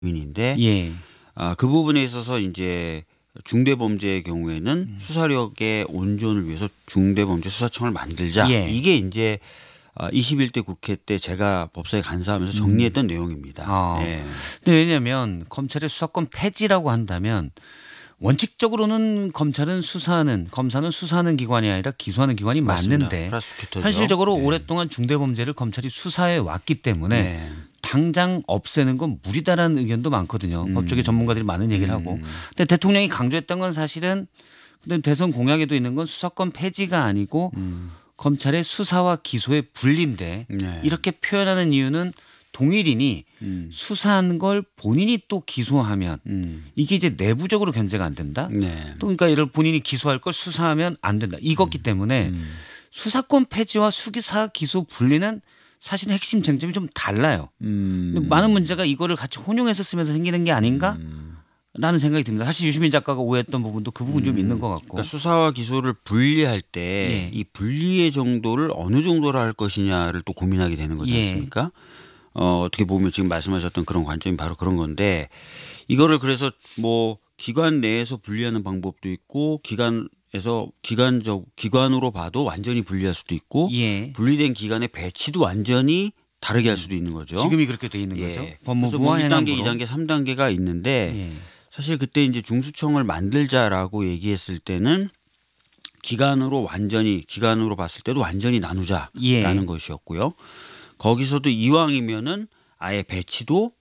인데 예. 그 부분에 있어서 이제 중대범죄의 경우에는 수사력의 온전을 위해서 중대범죄수사청을 만들자. 예. 이게 이제 21대 국회 때 제가 법사에 간사하면서 정리했던 내용입니다. 예. 근데 왜냐하면 검찰의 수사권 폐지라고 한다면 원칙적으로는 검사는 수사하는 기관이 아니라 기소하는 기관이 맞습니다. 맞는데 프로시큐터죠. 현실적으로 예. 오랫동안 중대범죄를 검찰이 수사해 왔기 때문에 네. 당장 없애는 건 무리다라는 의견도 많거든요. 법조계 전문가들이 많은 얘기를 하고. 근데 대통령이 강조했던 건 사실은 근데 대선 공약에도 있는 건 수사권 폐지가 아니고 검찰의 수사와 기소의 분리인데 네. 이렇게 표현하는 이유는 동일인이 수사한 걸 본인이 또 기소하면 이게 이제 내부적으로 견제가 안 된다. 네. 또 그러니까 예를 본인이 기소할 걸 수사하면 안 된다. 이거기 때문에 수사권 폐지와 수기사 기소 분리는 사실은 핵심 쟁점이 좀 달라요. 근데 많은 문제가 이거를 같이 혼용해서 쓰면서 생기는 게 아닌가? 라는 생각이 듭니다. 사실 유시민 작가가 오해했던 부분도 그 부분 좀 있는 것 같고. 그러니까 수사와 기소를 분리할 때 이 분리의 정도를 어느 정도로 할 것이냐를 또 고민하게 되는 거지 않습니까? 어떻게 보면 지금 말씀하셨던 그런 관점이 바로 그런 건데 이거를 그래서 뭐 기관 내에서 분리하는 방법도 있고 기관에서 기관으로 봐도 완전히 분리할 수도 있고 예. 분리된 기관의 배치도 완전히 다르게 할 수도 있는 거죠. 지금이 그렇게 돼 있는 거죠. 그래서 법무부와 뭐 1단계, 행안부로. 2단계, 3단계가 있는데 예. 사실 그때 이제 중수청을 만들자라고 얘기했을 때는 기관으로 봤을 때도 완전히 나누자라는 예. 것이었고요. 거기서도 이왕이면은 아예 배치도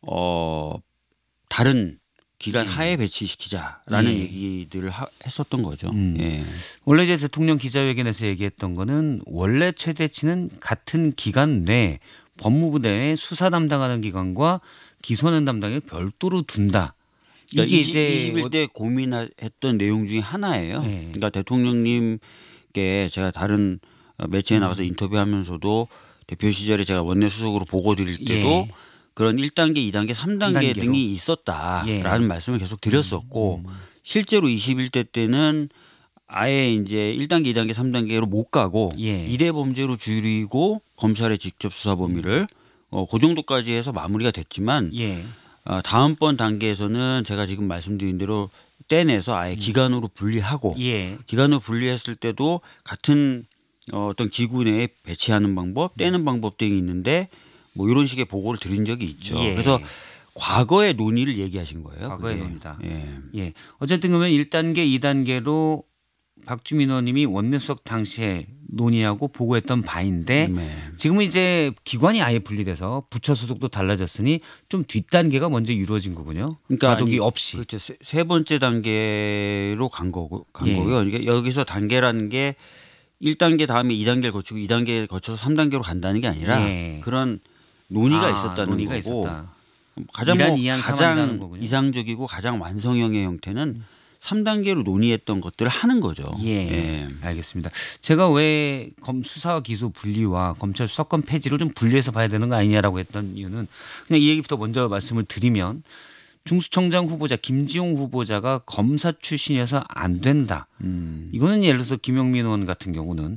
다른 기관 하에 배치시키자라는 예. 얘기들을 했었던 거죠. 예. 원래 이제 대통령 기자회견에서 얘기했던 거는 원래 최대치는 같은 기관 내 법무부 내에 수사 담당하는 기관과 기소하는 담당을 별도로 둔다. 그러니까 이게 이제 21대 고민했던 내용 중에 하나예요. 네. 그러니까 대통령님께 제가 다른 매체에 나가서 인터뷰하면서도 대표 시절에 제가 원내 수석으로 보고 드릴 때도 예. 그런 1단계, 2단계, 3단계 3단계로. 등이 있었다라는 예. 말씀을 계속 드렸었고 실제로 21대 때는 아예 이제 1단계, 2단계, 3단계로 못 가고 예. 이대 범죄로 줄이고 검찰의 직접 수사 범위를 그 정도까지 해서 마무리가 됐지만 예. 다음번 단계에서는 제가 지금 말씀드린 대로 떼내서 아예 기관으로 분리하고 예. 기관으로 분리했을 때도 같은 어떤 기구 내에 배치하는 방법, 떼는 방법 등이 있는데 뭐 이런 식의 보고를 드린 적이 있죠. 예. 그래서 과거의 논의를 얘기하신 거예요. 과거의 그게. 논의다. 예. 예. 어쨌든 그러면 1단계, 2단계로 박주민 의원님이 원내수석 당시에 논의하고 보고했던 바인데 네. 지금은 이제 기관이 아예 분리돼서 부처 소속도 달라졌으니 좀 뒷단계가 먼저 이루어진 거군요. 그러니까 과도기 없이. 그렇죠. 세 번째 단계로 간 거고요. 그러니까 여기서 단계라는 게 1단계 다음에 2단계를 거치고 2단계를 거쳐서 3단계로 간다는 게 아니라 예. 그런 논의가 있었다는 논의가 거고 있었다. 가장 삼한다는 거군요. 이상적이고 가장 완성형의 형태는 3단계로 논의했던 것들을 하는 거죠. 예. 알겠습니다. 제가 왜 수사와 기소 분리와 검찰 수사권 폐지를 좀 분리해서 봐야 되는 거 아니냐라고 했던 이유는 그냥 이 얘기부터 먼저 말씀을 드리면 중수청장 후보자 김지용 후보자가 검사 출신이어서 안 된다. 이거는 예를 들어서 김용민 의원 같은 경우는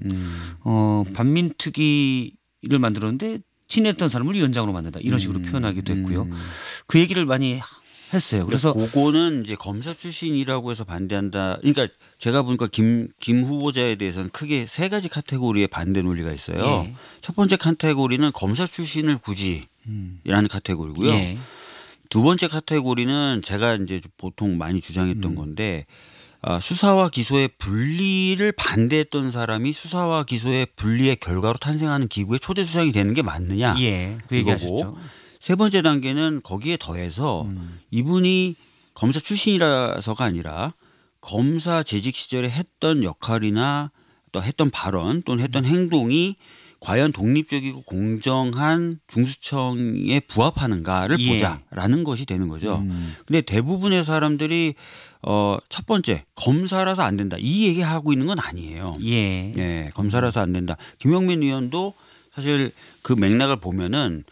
반민특위를 만들었는데 친했던 사람을 위원장으로 만든다. 이런 식으로 표현하기도 했고요. 그 얘기를 많이 했어요. 그래서 그거는 이제 검사 출신이라고 해서 반대한다. 그러니까 제가 보니까 김 후보자에 대해서는 크게 세 가지 카테고리의 반대 논리가 있어요. 예. 첫 번째 카테고리는 검사 출신을 굳이라는 카테고리고요. 예. 두 번째 카테고리는 제가 이제 보통 많이 주장했던 건데 수사와 기소의 분리를 반대했던 사람이 수사와 기소의 분리의 결과로 탄생하는 기구의 초대 수장이 되는 게 맞느냐. 예. 그 얘기하셨죠. 세 번째 단계는 거기에 더해서 이분이 검사 출신이라서가 아니라 검사 재직 시절에 했던 역할이나 또 했던 발언 또는 했던 행동이 과연 독립적이고 공정한 중수청에 부합하는가를 예. 보자라는 것이 되는 거죠. 근데 대부분의 사람들이 첫 번째 검사라서 안 된다 이 얘기하고 있는 건 아니에요. 예. 네, 검사라서 안 된다. 김용민 의원도 사실 그 맥락을 보면은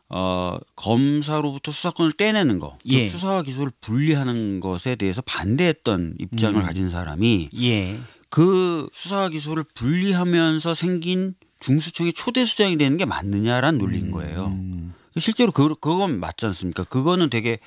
검사로부터 수사권을 떼내는 거, 즉 예. 수사와 기소를 분리하는 것에 대해서 반대했던 입장을 가진 사람이 예. 그 수사와 기소를 분리하면서 생긴 중수청의 초대 수장이 되는 게 맞느냐라는 논리인 거예요. 실제로 그건 맞지 않습니까? 그거는 되게